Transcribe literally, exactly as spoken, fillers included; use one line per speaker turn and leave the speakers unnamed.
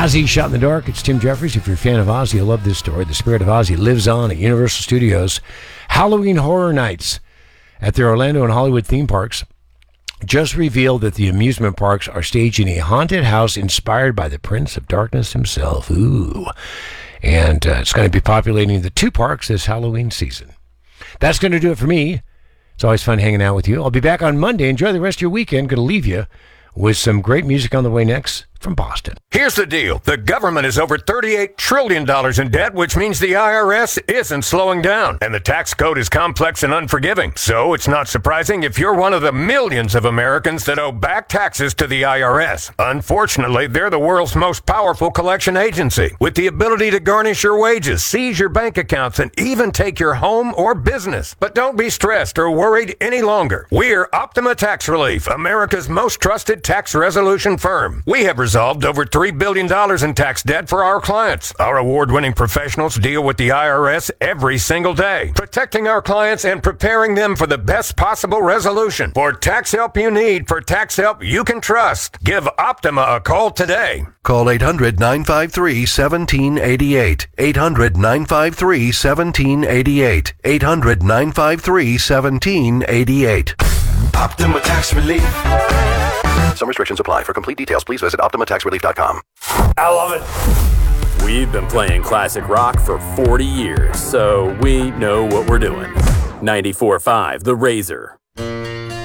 Ozzy Shot in the Dark. It's Tim Jeffries. If you're a fan of Ozzy, you'll love this story. The spirit of Ozzy lives on at Universal Studios. Halloween Horror Nights at their Orlando and Hollywood theme parks just revealed that the amusement parks are staging a haunted house inspired by the Prince of Darkness himself. Ooh. And uh, it's going to be populating the two parks this Halloween season. That's going to do it for me. It's always fun hanging out with you. I'll be back on Monday. Enjoy the rest of your weekend. Going to leave you with some great music on the way next from Boston.
Here's the deal. The government is over thirty-eight trillion dollars in debt, which means the I R S isn't slowing down. And the tax code is complex and unforgiving. So it's not surprising if you're one of the millions of Americans that owe back taxes to the I R S. Unfortunately, they're the world's most powerful collection agency, with the ability to garnish your wages, seize your bank accounts, and even take your home or business. But don't be stressed or worried any longer. We're Optima Tax Relief, America's most trusted tax resolution firm. We have resolved over three billion dollars in tax debt for our clients. Our award-winning professionals deal with the I R S every single day, protecting our clients and preparing them for the best possible resolution. For tax help you need, for tax help you can trust, give Optima a call today.
Call eight hundred, nine five three, one seven eight eight. eight hundred, nine five three, one seven eight eight. eight hundred, nine five three, one seven eight eight.
Optima Tax Relief.
Some restrictions apply. For complete details, please visit optima tax relief dot com.
I love it.
We've been playing classic rock for forty years, so we know what we're doing. ninety-four point five The Razor.